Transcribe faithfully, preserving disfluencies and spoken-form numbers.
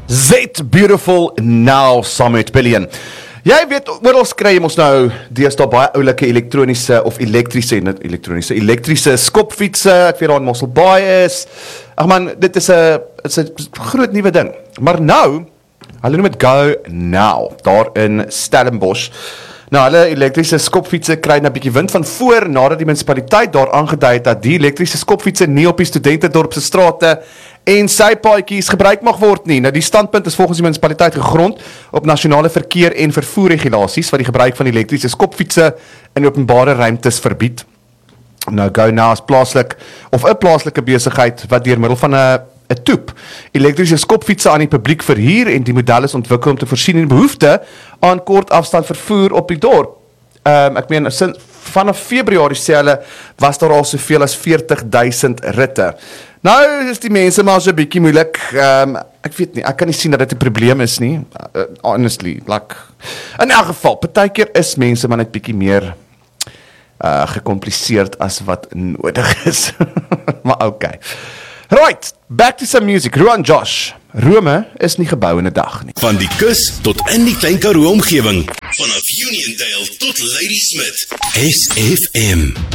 Z Beautiful Now saam met Billion. Jy weet, oral kry jy ons nou deesdae baie oulike elektroniese of elektriese, net elektroniese, elektriese skopfietsse, ek weet daar in Mossel Bay is. Ag man, dit is 'n is 'n groot nuwe ding. Maar nou, hulle noem dit Go Now, daar in Stellenbosch. Nou, hulle elektriese skopfietsse kry nou 'n bietjie wind van voor, nadat die munisipaliteit daar aangedui het dat die elektriese skopfietsse nie op die studentendorp se strate en sypaadjies gebruik mag word nie. Nou, die standpunt is volgens die munisipaliteit gegrond op nasionale verkeer en vervoerregulasies wat die gebruik van elektriese skopfietsse in openbare ruimtes verbied. Nou, Go Now is plaaslik of 'n plaaslike besigheid wat deur middel van 'n 'n toep elektriese skopfietsse aan die publiek verhuur en die model is ontwikkel om te voorsien in behoefte aan kort afstand vervoer op die dorp. Um, ek meen, sin, vanaf Februarie sê hulle, was daar al soveel as veertig duisend ritte. Nou is die mense maar so 'n bietjie moeilik. Um, ek weet nie, ek kan nie sien dat dit 'n probleem is nie. Uh, honestly, like, in elk geval, partykeer is mense maar net bietjie meer uh, gecompliseerd as wat nodig is. Maar okay. Right, back to some music. Ruan Josh. Rome is nie gebou in 'n dag nie. Van die kus tot in die Klein Karoo omgewing. Vanaf Uniondale tot Ladysmith. S F M.